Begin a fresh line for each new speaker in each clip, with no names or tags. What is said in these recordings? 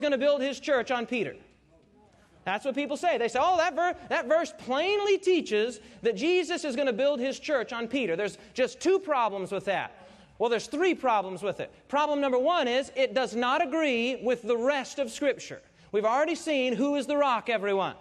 going to build His church on Peter. That's what people say. They say, oh, that verse plainly teaches that Jesus is going to build His church on Peter. There's just two problems with that. Well, there's three problems with it. Problem number one is it does not agree with the rest of Scripture. We've already seen who is the rock, everyone.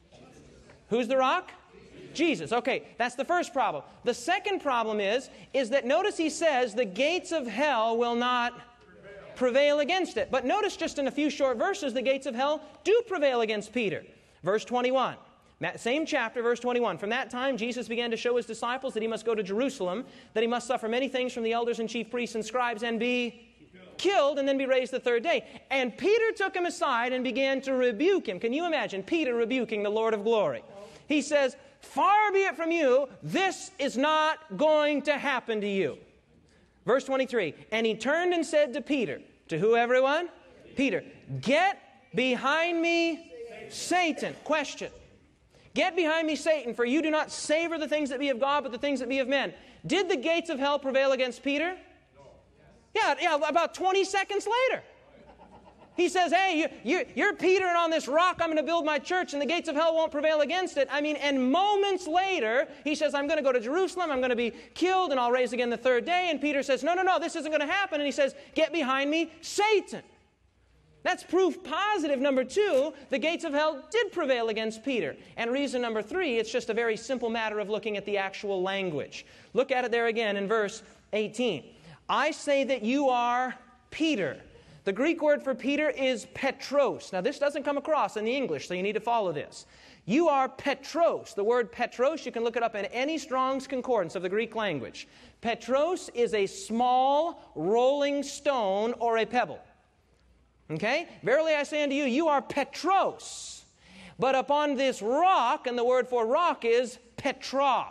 Who's the rock? Jesus. Okay, that's the first problem. The second problem is that notice he says the gates of hell will not prevail against it. But notice just in a few short verses, the gates of hell do prevail against Peter. Verse 21. That same chapter, verse 21. From that time, Jesus began to show His disciples that He must go to Jerusalem, that He must suffer many things from the elders and chief priests and scribes and be killed and then be raised the third day. And Peter took Him aside and began to rebuke Him. Can you imagine Peter rebuking the Lord of glory? He says, far be it from you, this is not going to happen to you. Verse 23, and He turned and said to Peter, to who, everyone? Peter, get behind me, Satan. Question. Get behind me, Satan, for you do not savor the things that be of God, but the things that be of men. Did the gates of hell prevail against Peter? Yeah, about 20 seconds later. He says, hey, you're Peter, and on this rock I'm going to build my church, and the gates of hell won't prevail against it. And moments later, he says, I'm going to go to Jerusalem, I'm going to be killed, and I'll rise again the third day. And Peter says, no, this isn't going to happen. And he says, get behind me, Satan. That's proof positive. Number two, the gates of hell did prevail against Peter. And reason number three, it's just a very simple matter of looking at the actual language. Look at it there again in verse 18. I say that you are Peter. The Greek word for Peter is Petros. Now, this doesn't come across in the English, so you need to follow this. You are Petros. The word Petros, you can look it up in any Strong's Concordance of the Greek language. Petros is a small rolling stone or a pebble. Okay? Verily I say unto you, you are Petros. But upon this rock, and the word for rock is Petra.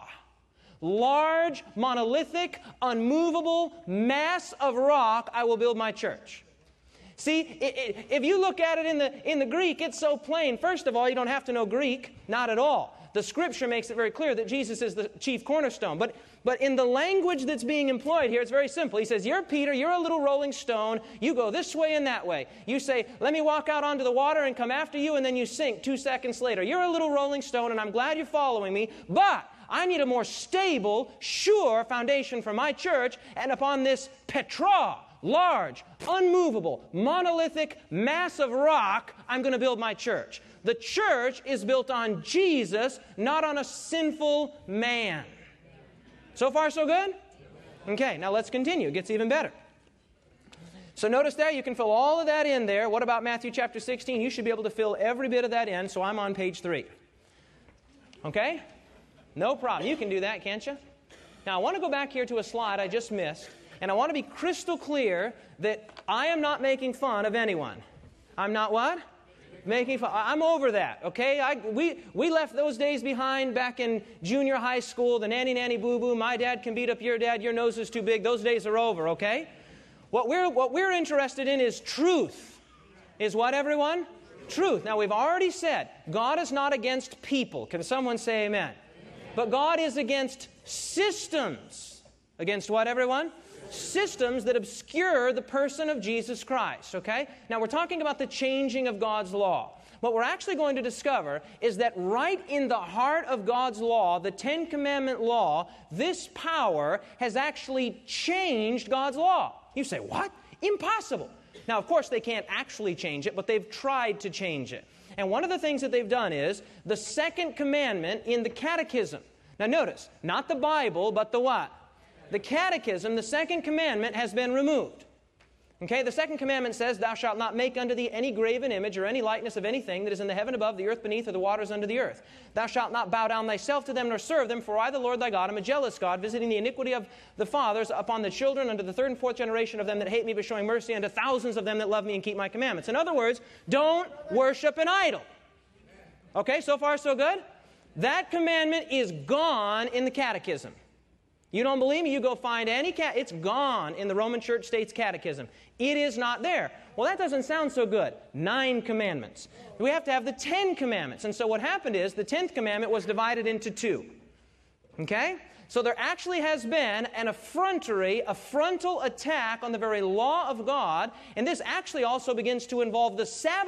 Large, monolithic, unmovable mass of rock, I will build my church. See, if you look at it in the Greek, it's so plain. First of all, you don't have to know Greek. Not at all. The Scripture makes it very clear that Jesus is the chief cornerstone. But in the language that's being employed here, it's very simple. He says, you're Peter, you're a little rolling stone. You go this way and that way. You say, let me walk out onto the water and come after you, and then you sink 2 seconds later. You're a little rolling stone, and I'm glad you're following me, but I need a more stable, sure foundation for my church, and upon this Petra, large, unmovable, monolithic mass of rock, I'm going to build my church. The church is built on Jesus, not on a sinful man. So far, so good? Okay, now let's continue. It gets even better. So notice there, you can fill all of that in there. What about Matthew chapter 16? You should be able to fill every bit of that in, so I'm on page 3. Okay? No problem. You can do that, can't you? Now, I want to go back here to a slide I just missed. And I want to be crystal clear that I am not making fun of anyone. I'm not what? Making fun. I'm over that, okay? We left those days behind back in junior high school, the nanny boo-boo, my dad can beat up your dad, your nose is too big. Those days are over, okay? What we're interested in is truth. Is what, everyone? Truth. Now, we've already said God is not against people. Can someone say amen? But God is against systems. Against what, everyone? Systems that obscure the person of Jesus Christ, okay? Now, we're talking about the changing of God's law. What we're actually going to discover is that right in the heart of God's law, the Ten Commandment law, this power has actually changed God's law. You say, what? Impossible. Now, of course, they can't actually change it, but they've tried to change it. And one of the things that they've done is the second commandment in the catechism. Now, notice, not the Bible, but the what? The catechism, the second commandment, has been removed. Okay, the second commandment says, thou shalt not make unto thee any graven image or any likeness of anything that is in the heaven above, the earth beneath, or the waters under the earth. Thou shalt not bow down thyself to them nor serve them, for I, the Lord thy God, am a jealous God, visiting the iniquity of the fathers upon the children unto the third and fourth generation of them that hate me, but showing mercy unto thousands of them that love me and keep my commandments. In other words, don't worship an idol. Okay, so far so good? That commandment is gone in the catechism. You don't believe me? You go find any it's gone in the Roman Church States Catechism. It is not there. Well, that doesn't sound so good. 9 commandments. We have to have the 10 commandments. And so what happened is the 10th commandment was divided into 2. Okay? So there actually has been an effrontery, a frontal attack on the very law of God, and this actually also begins to involve the Sabbath